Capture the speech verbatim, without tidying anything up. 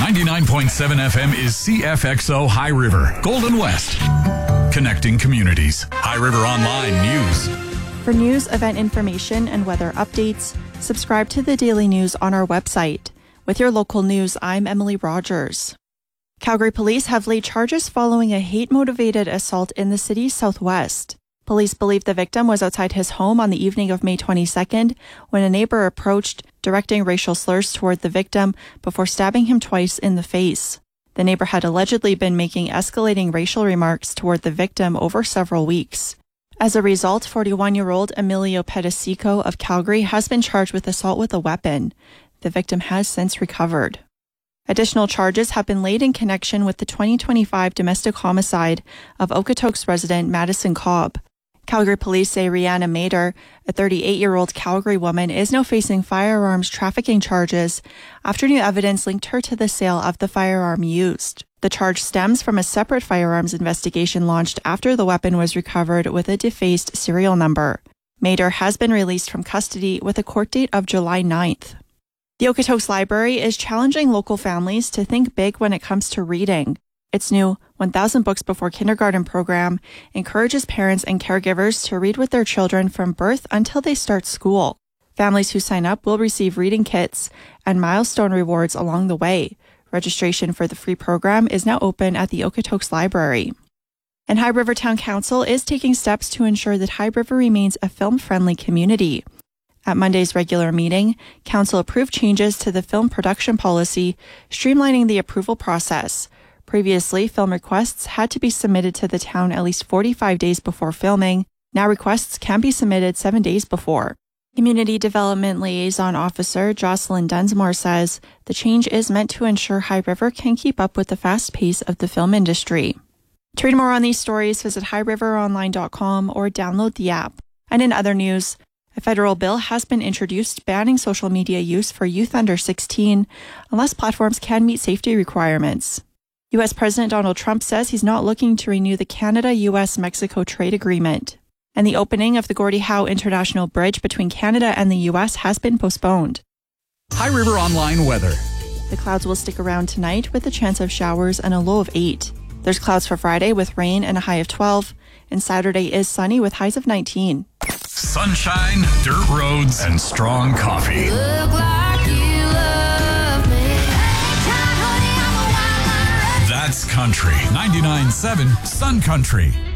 ninety-nine point seven F M is C F X O High River, Golden West. Connecting communities. High River Online News. For news, event information, and weather updates, subscribe to the Daily News on our website. With your local news, I'm Emily Rogers. Calgary police have laid charges following a hate-motivated assault in the city's southwest. Police believe the victim was outside his home on the evening of May twenty-second when a neighbor approached, directing racial slurs toward the victim before stabbing him twice in the face. The neighbor had allegedly been making escalating racial remarks toward the victim over several weeks. As a result, forty-one-year-old Emilio Pedicico of Calgary has been charged with assault with a weapon. The victim has since recovered. Additional charges have been laid in connection with the twenty twenty-five domestic homicide of Okotoks resident Madison Cobb. Calgary police say Rihanna Mader, a thirty-eight-year-old Calgary woman, is now facing firearms trafficking charges after new evidence linked her to the sale of the firearm used. The charge stems from a separate firearms investigation launched after the weapon was recovered with a defaced serial number. Mader has been released from custody with a court date of July ninth. The Okotoks Library is challenging local families to think big when it comes to reading. Its new one thousand Books Before Kindergarten program encourages parents and caregivers to read with their children from birth until they start school. Families who sign up will receive reading kits and milestone rewards along the way. Registration for the free program is now open at the Okotoks Library. And High River Town Council is taking steps to ensure that High River remains a film-friendly community. At Monday's regular meeting, Council approved changes to the film production policy, streamlining the approval process. Previously, film requests had to be submitted to the town at least forty-five days before filming. Now requests can be submitted seven days before. Community Development Liaison Officer Jocelyn Dunsmore says the change is meant to ensure High River can keep up with the fast pace of the film industry. To read more on these stories, visit high river online dot com or download the app. And in other news, a federal bill has been introduced banning social media use for youth under sixteen unless platforms can meet safety requirements. U S President Donald Trump says he's not looking to renew the Canada-U S Mexico trade agreement. And the opening of the Gordie Howe International Bridge between Canada and the U S has been postponed. High River Online weather. The clouds will stick around tonight with a chance of showers and a low of eight. There's clouds for Friday with rain and a high of twelve. And Saturday is sunny with highs of nineteen. Sunshine, dirt roads, and strong coffee. Look like you love me. That's country. ninety-nine point seven Sun Country.